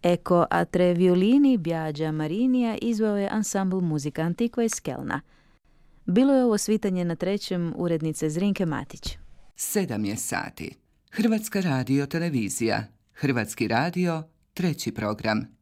Eko a tre violini Biagio Marinija izveo je ansambl Muzika Antiqua iz Kelna. Bilo je ovo svitanje na trećem urednice Zrinke Matić. 7 je sati. Hrvatska radio televizija. Hrvatski radio, treći program.